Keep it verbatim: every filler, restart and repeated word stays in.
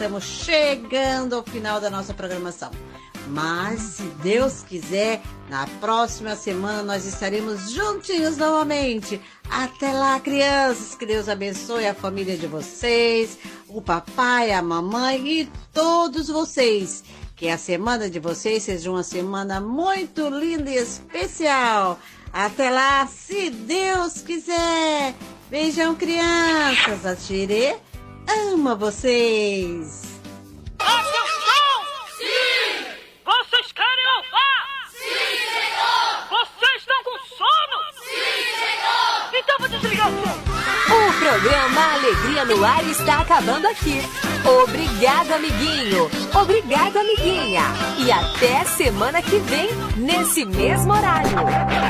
estamos chegando ao final da nossa programação. Mas, se Deus quiser, na próxima semana nós estaremos juntinhos novamente. Até lá, crianças, que Deus abençoe a família de vocês, o papai, a mamãe e todos vocês. Que a semana de vocês seja uma semana muito linda e especial. Até lá, se Deus quiser. Beijão, crianças. A Tirê ama vocês. Vocês querem louvar? Sim, Senhor! Vocês estão com sono? Sim, Senhor! Então vou desligar o som. O programa Alegria no Ar está acabando aqui. Obrigado, amiguinho. Obrigado, amiguinha. E até semana que vem, nesse mesmo horário.